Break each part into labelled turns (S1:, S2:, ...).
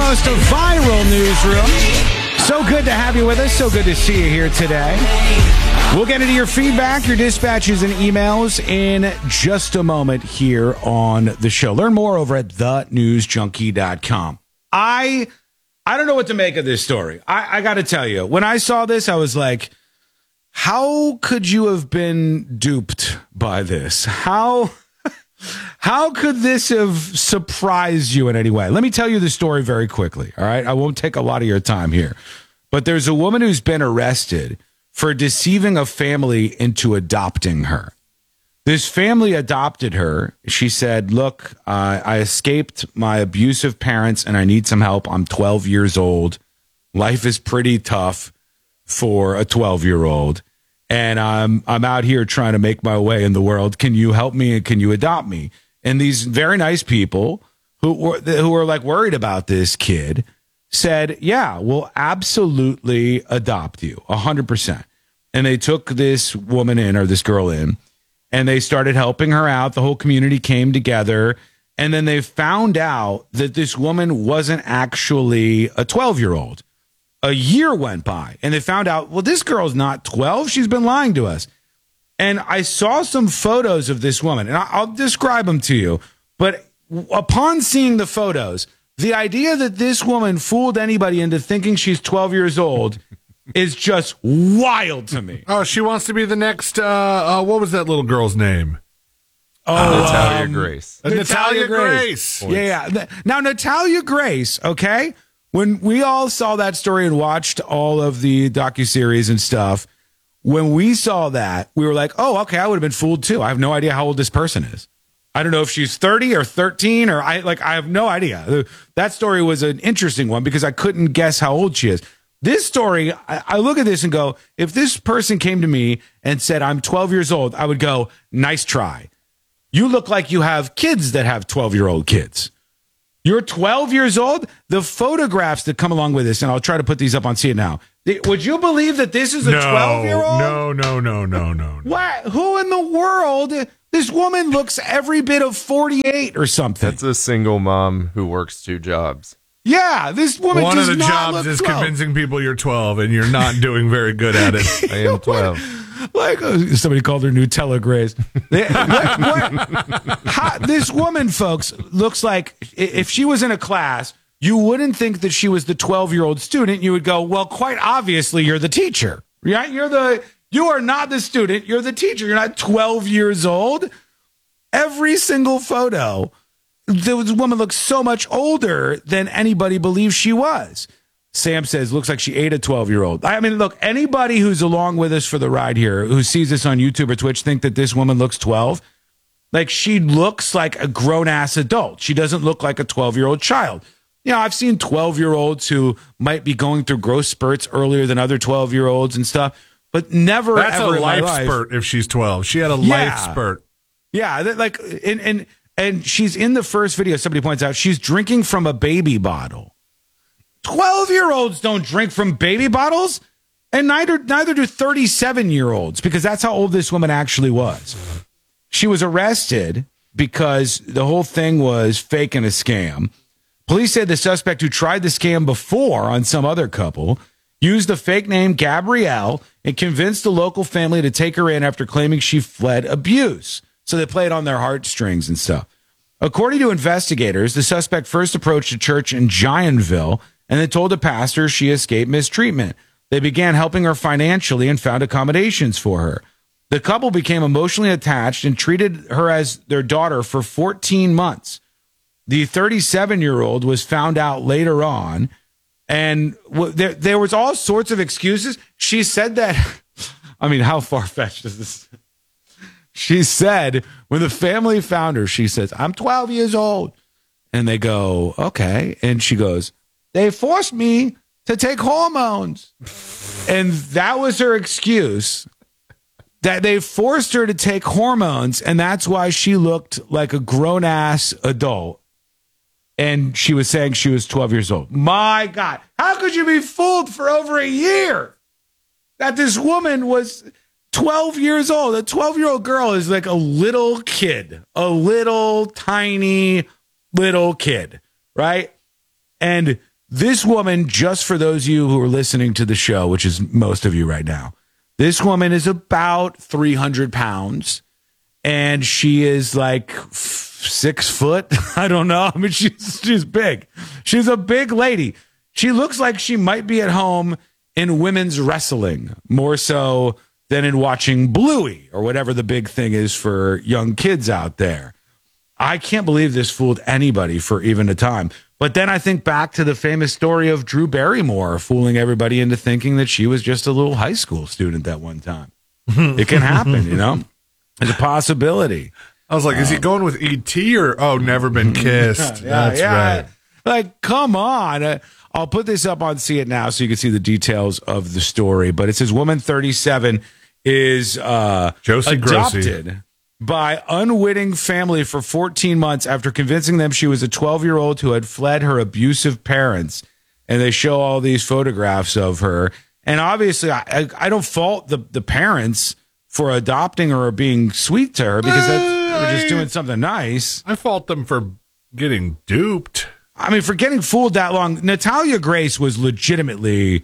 S1: most viral newsroom. So good to have you with us. So good to see you here today. We'll get into your feedback, your dispatches, and emails in just a moment here on the show. Learn more over at thenewsjunkie.com. I don't know what to make of this story. I got to tell you, when I saw this, I was like, how could you have been duped by this? How could this have surprised you in any way? Let me tell you the story very quickly, all right? I won't take a lot of your time here. But there's a woman who's been arrested for deceiving a family into adopting her. This family adopted her. She said, look, I escaped my abusive parents and I need some help. I'm 12 years old. Life is pretty tough for a 12-year-old. And I'm out here trying to make my way in the world. Can you help me and can you adopt me? And these very nice people who were like worried about this kid said, yeah, we'll absolutely adopt you 100%. And they took this woman in, or this girl in, and they started helping her out. The whole community came together. And then they found out that this woman wasn't actually a 12-year-old. A year went by, and they found out, well, this girl's not 12. She's been lying to us. And I saw some photos of this woman, and I'll describe them to you. But upon seeing the photos, the idea that this woman fooled anybody into thinking she's 12 years old is just wild to me.
S2: Oh, she wants to be the next, what was that little girl's name?
S3: Natalia Grace.
S2: Natalia Grace.
S1: Yeah. Now, Natalia Grace, okay? When we all saw that story and watched all of the docuseries and stuff, when we saw that, we were like, oh, okay, I would have been fooled too. I have no idea how old this person is. I don't know if she's 30 or 13 or I have no idea. That story was an interesting one because I couldn't guess how old she is. This story, I look at this and go, if this person came to me and said, I'm 12 years old, I would go, nice try. You look like you have kids that have 12-year-old kids. You're 12 years old? The photographs that come along with this, and I'll try to put these up on See It Now. Would you believe that this is a 12-year-old?
S2: No.
S1: What? Who in the world? This woman looks every bit of 48 or something.
S3: That's a single mom who works 2 jobs.
S1: Yeah, this woman
S2: One
S1: does
S2: of the
S1: not
S2: jobs
S1: look
S2: is
S1: 12.
S2: Convincing people you're 12, and you're not doing very good at it.
S3: I am 12.
S1: Like somebody called her Nutella Grace. This woman, folks, looks like if she was in a class, you wouldn't think that she was the 12-year-old student. You would go, well, quite obviously, you're the teacher. Right? You are not the student. You're the teacher. You're not 12 years old. Every single photo, the woman looks so much older than anybody believes she was. Sam says, looks like she ate a 12-year-old. I mean, look, anybody who's along with us for the ride here, who sees this on YouTube or Twitch, think that this woman looks 12. Like, she looks like a grown-ass adult. She doesn't look like a 12-year-old child. You know, I've seen 12-year-olds who might be going through growth spurts earlier than other 12-year-olds and stuff, but never,
S2: That's
S1: ever
S2: a
S1: in my
S2: life
S1: life.
S2: spurt if she's 12. She had a life spurt.
S1: Yeah, like, and she's in the first video, somebody points out, she's drinking from a baby bottle. 12-year-olds don't drink from baby bottles, and neither do 37-year-olds, because that's how old this woman actually was. She was arrested because the whole thing was fake and a scam. Police said the suspect, who tried the scam before on some other couple, used the fake name Gabrielle and convinced the local family to take her in after claiming she fled abuse. So they played on their heartstrings and stuff. According to investigators, the suspect first approached a church in Giantville and then told the pastor she escaped mistreatment. They began helping her financially and found accommodations for her. The couple became emotionally attached and treated her as their daughter for 14 months. The 37-year-old was found out later on, and there was all sorts of excuses. She said that, I mean, how far-fetched is this? She said, when the family found her, she says, I'm 12 years old. And they go, okay. And she goes, they forced me to take hormones. And that was her excuse, that they forced her to take hormones. And that's why she looked like a grown-ass adult. And she was saying she was 12 years old. My God. How could you be fooled for over a year that this woman was 12 years old? A 12-year-old girl is like a little kid, a little tiny little kid, right? And This woman, just for those of you who are listening to the show, which is most of you right now, this woman is about 300 pounds, and she is like 6 foot. I don't know. I mean, she's big. She's a big lady. She looks like she might be at home in women's wrestling, more so than in watching Bluey or whatever the big thing is for young kids out there. I can't believe this fooled anybody for even a time. But then I think back to the famous story of Drew Barrymore fooling everybody into thinking that she was just a little high school student at one time. It can happen, you know? It's a possibility.
S2: I was like, is he going with E.T. or, never been kissed? That's right.
S1: Like, come on. I'll put this up on See It Now so you can see the details of the story. But it says woman 37 is
S2: Josie
S1: adopted
S2: Grossi.
S1: by unwitting family for 14 months after convincing them she was a 12-year-old who had fled her abusive parents. And they show all these photographs of her. And obviously, I don't fault the parents for adopting her or being sweet to her because they're just doing something nice.
S2: I fault them for getting duped.
S1: I mean, for getting fooled that long. Natalia Grace was legitimately,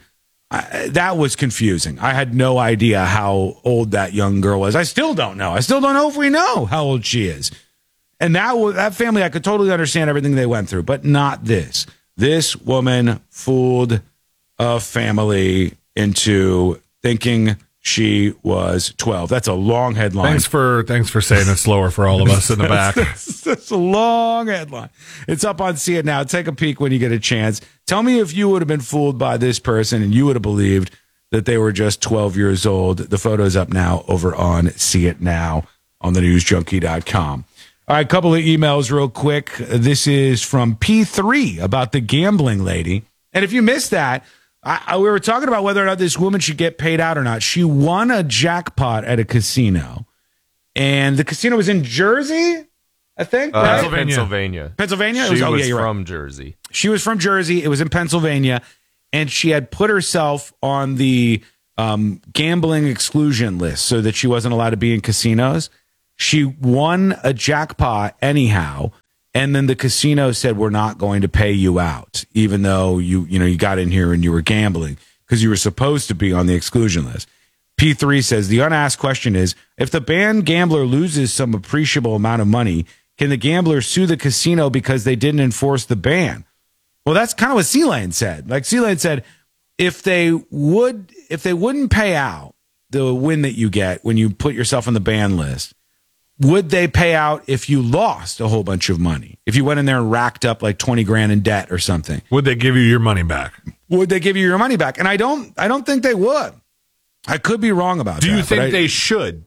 S1: that was confusing. I had no idea how old that young girl was. I still don't know. I still don't know if we know how old she is. And that family, I could totally understand everything they went through, but not this. This woman fooled a family into thinking she was 12. That's a long headline.
S2: Thanks for saying it slower for all of us in the back.
S1: That's a long headline. It's up on See It Now. Take a peek when you get a chance. Tell me if you would have been fooled by this person and you would have believed that they were just 12 years old. The photo's up now over on See It Now on thenewsjunkie.com. All right, a couple of emails real quick. This is from P3 about the gambling lady. And if you missed that, we were talking about whether or not this woman should get paid out or not. She won a jackpot at a casino, and the casino was in Jersey, I think, right?
S3: Pennsylvania.
S1: Pennsylvania?
S3: She was
S1: you're
S3: from
S1: right.
S3: Jersey.
S1: She was from Jersey. It was in Pennsylvania, and she had put herself on the gambling exclusion list so that she wasn't allowed to be in casinos. She won a jackpot anyhow. And then the casino said, we're not going to pay you out, even though you got in here and you were gambling because you were supposed to be on the exclusion list. P3 says the unasked question is, if the banned gambler loses some appreciable amount of money, can the gambler sue the casino because they didn't enforce the ban? Well, that's kind of what C-Lane said. Like C-Lane said, if they wouldn't pay out the win that you get when you put yourself on the ban list, would they pay out if you lost a whole bunch of money? If you went in there and racked up like 20 grand in debt or something?
S2: Would they give you your money back?
S1: Would they give you your money back? And I don't think they would. I could be wrong about that.
S2: Do you think they should?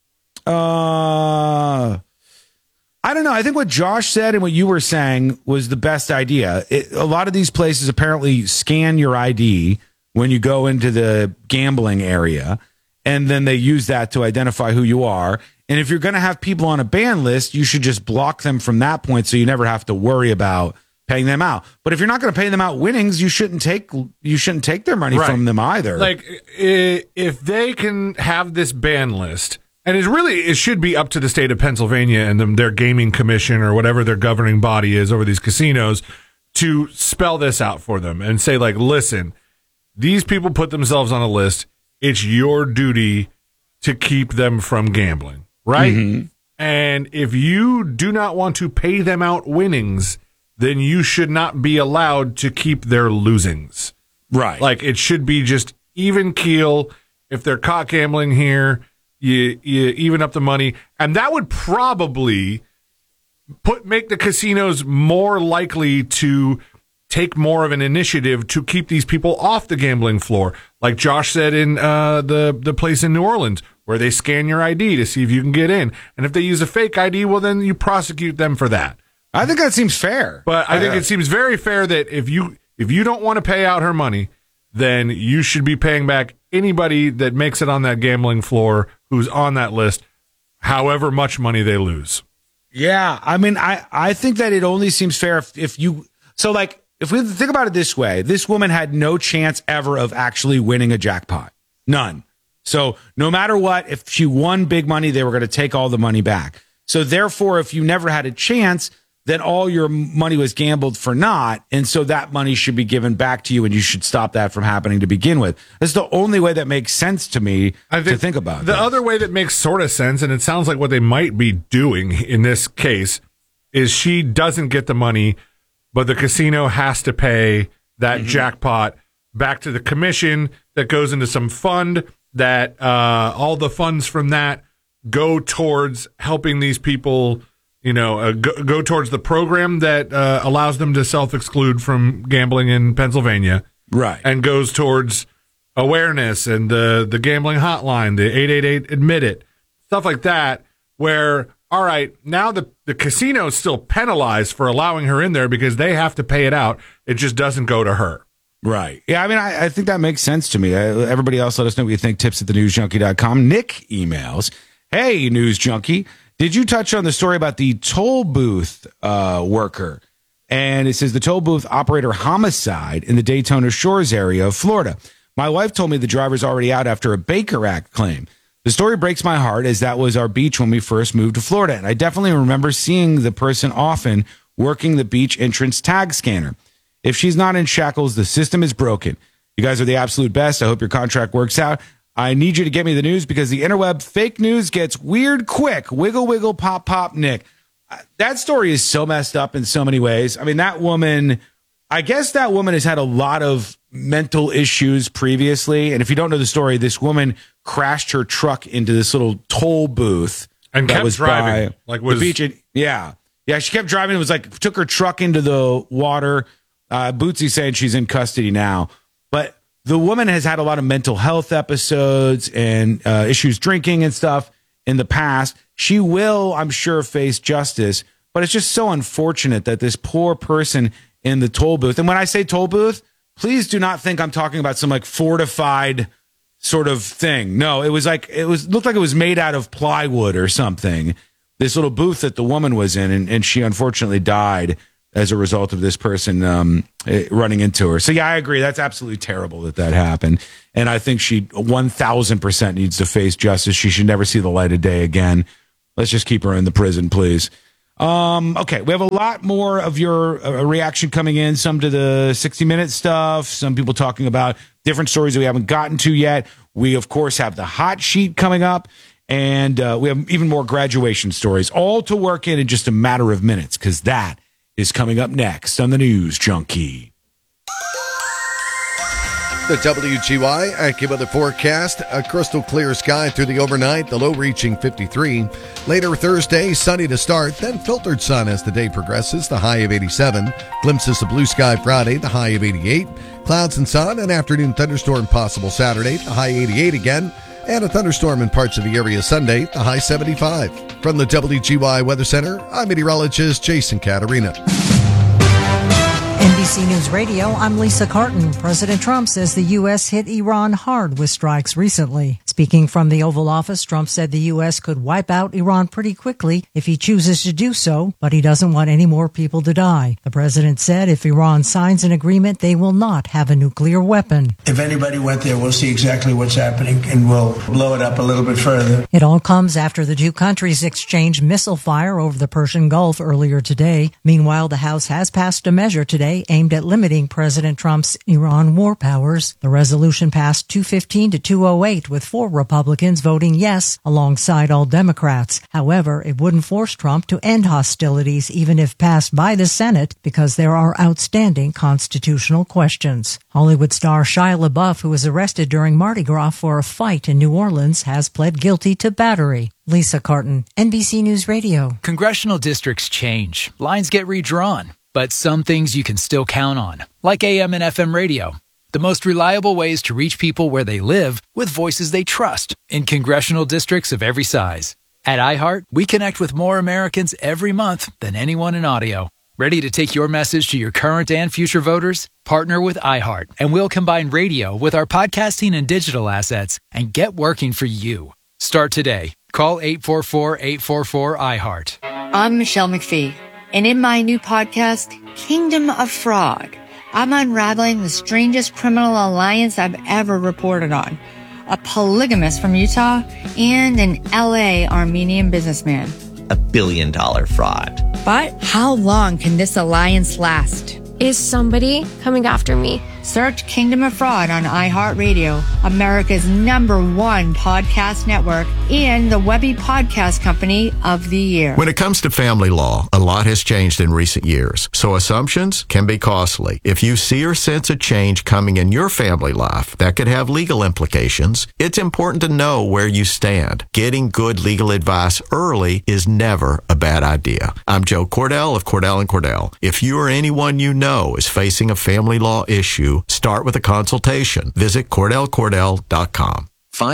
S1: I don't know. I think what Josh said and what you were saying was the best idea. A lot of these places apparently scan your ID when you go into the gambling area, and then they use that to identify who you are. And if you're going to have people on a ban list, you should just block them from that point so you never have to worry about paying them out. But if you're not going to pay them out winnings, you shouldn't take their money from them either.
S2: Like, if they can have this ban list, and it should be up to the state of Pennsylvania and their gaming commission or whatever their governing body is over these casinos to spell this out for them and say, like, listen, these people put themselves on a list. It's your duty to keep them from gambling. Right? Mm-hmm. And if you do not want to pay them out winnings, then you should not be allowed to keep their losings.
S1: Right.
S2: Like, it should be just even keel. If they're caught gambling here, you even up the money. And that would probably make the casinos more likely to take more of an initiative to keep these people off the gambling floor. Like Josh said in the place in New Orleans, where they scan your ID to see if you can get in. And if they use a fake ID, well, then you prosecute them for that.
S1: I think that seems fair.
S2: But I think it seems very fair that if you don't want to pay out her money, then you should be paying back anybody that makes it on that gambling floor who's on that list, however much money they lose.
S1: Yeah, I mean, I think that it only seems fair if you... So, like, if we think about it this way, this woman had no chance ever of actually winning a jackpot. None. So no matter what, if she won big money, they were going to take all the money back. So therefore, if you never had a chance, then all your money was gambled for naught. And so that money should be given back to you, and you should stop that from happening to begin with. That's the only way that makes sense to me to think about.
S2: The other way that makes sort of sense, and it sounds like what they might be doing in this case, is she doesn't get the money, but the casino has to pay that jackpot back to the commission that goes into some fund that all the funds from that go towards helping these people, go towards the program that allows them to self-exclude from gambling in Pennsylvania.
S1: Right.
S2: And goes towards awareness and the gambling hotline, the 888-ADMIT-IT, stuff like that, where, all right, now the casino is still penalized for allowing her in there because they have to pay it out. It just doesn't go to her.
S1: Right. Yeah, I mean, I think that makes sense to me. Everybody else, let us know what you think. tips@thenewsjunkie.com. Nick emails, hey, News Junkie, did you touch on the story about the toll booth worker? And it says the toll booth operator homicide in the Daytona Shores area of Florida. My wife told me the driver's already out after a Baker Act claim. The story breaks my heart, as that was our beach when we first moved to Florida. And I definitely remember seeing the person often working the beach entrance tag scanner. If she's not in shackles, the system is broken. You guys are the absolute best. I hope your contract works out. I need you to get me the news because the interweb fake news gets weird quick. Wiggle, wiggle, pop, pop, Nick. That story is so messed up in so many ways. I mean, I guess that woman has had a lot of mental issues previously. And if you don't know the story, this woman crashed her truck into this little toll booth.
S2: And
S1: that
S2: kept
S1: was
S2: driving.
S1: by the beach. Yeah, she kept driving. It was like, took her truck into the water. Bootsy's saying she's in custody now. But the woman has had a lot of mental health episodes and issues drinking and stuff in the past. She will, I'm sure, face justice. But it's just so unfortunate that this poor person in the toll booth, and when I say toll booth, please do not think I'm talking about some like fortified sort of thing. No, it looked like it was made out of plywood or something. This little booth that the woman was in, and she unfortunately died as a result of this person running into her. So yeah, I agree. That's absolutely terrible that happened. And I think she 1,000% needs to face justice. She should never see the light of day again. Let's just keep her in the prison, please. Okay, we have a lot more of your reaction coming in, some to the 60-minute stuff, some people talking about different stories that we haven't gotten to yet. We, of course, have the hot sheet coming up, and we have even more graduation stories, all to work in just a matter of minutes, because that is coming up next on the News Junkie.
S4: The WGY AccuWeather forecast, a crystal clear sky through the overnight, the low reaching 53. Later Thursday, sunny to start, then filtered sun as the day progresses, the high of 87. Glimpses of blue sky Friday, the high of 88. Clouds and sun, an afternoon thunderstorm possible Saturday, the high 88 again. And a thunderstorm in parts of the area Sunday, the high 75. From the WGY Weather Center, I'm meteorologist Jason Caterina.
S5: NBC News Radio, I'm Lisa Carton. President Trump says the U.S. hit Iran hard with strikes recently. Speaking from the Oval Office, Trump said the U.S. could wipe out Iran pretty quickly if he chooses to do so, but he doesn't want any more people to die. The president said if Iran signs an agreement, they will not have a nuclear weapon.
S6: If anybody went there, we'll see exactly what's happening, and we'll blow it up a little bit further.
S5: It all comes after the two countries exchanged missile fire over the Persian Gulf earlier today. Meanwhile, the House has passed a measure today aimed at limiting President Trump's Iran war powers. The resolution passed 215 to 208, with 4 Republicans voting yes alongside all Democrats. However, it wouldn't force Trump to end hostilities even if passed by the Senate because there are outstanding constitutional questions. Hollywood star Shia LaBeouf, who was arrested during Mardi Gras for a fight in New Orleans, has pled guilty to battery. Lisa Carton, NBC News Radio.
S7: Congressional districts change. Lines get redrawn. But some things you can still count on, like AM and FM radio. The most reliable ways to reach people where they live with voices they trust in congressional districts of every size. At iHeart, we connect with more Americans every month than anyone in audio. Ready to take your message to your current and future voters? Partner with iHeart, and we'll combine radio with our podcasting and digital assets and get working for you. Start today. Call 844-844-iHeart.
S8: I'm Michelle McPhee. And in my new podcast, Kingdom of Frog, I'm unraveling the strangest criminal alliance I've ever reported on. A polygamist from Utah and an LA Armenian businessman.
S9: $1 billion fraud.
S8: But how long can this alliance last?
S10: Is somebody coming after me?
S8: Search Kingdom of Fraud on iHeartRadio, America's #1 podcast network, and the Webby Podcast Company of the Year.
S11: When it comes to family law, a lot has changed in recent years, so assumptions can be costly. If you see or sense a change coming in your family life that could have legal implications, it's important to know where you stand. Getting good legal advice early is never a bad idea. I'm Joe Cordell of Cordell & Cordell. If you or anyone you know is facing a family law issue, start with a consultation. Visit CordellCordell.com.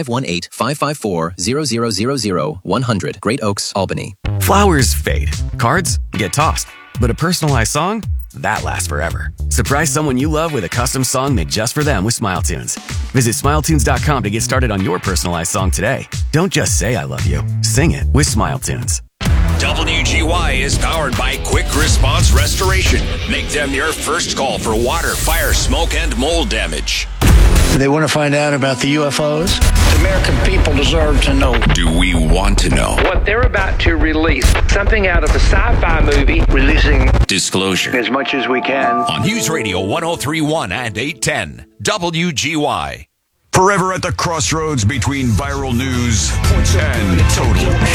S12: 518-554-0000-100 Great Oaks, Albany. Flowers fade. Cards get tossed. But a personalized song? That lasts forever. Surprise someone you love with a custom song made just for them with SmileTunes. Visit SmileTunes.com to get started on your personalized song today. Don't just say I love you. Sing it with SmileTunes.
S13: WGY is powered by Quick Response Restoration. Make them your first call for water, fire, smoke, and mold damage.
S6: They want to find out about the UFOs? The American people deserve to know.
S13: Do we want to know?
S14: What they're about to release, something out of a sci-fi movie.
S6: Releasing
S13: disclosure
S6: as much as we can.
S13: On News Radio 103.1 and 810. WGY.
S15: Forever at the crossroads between viral news and total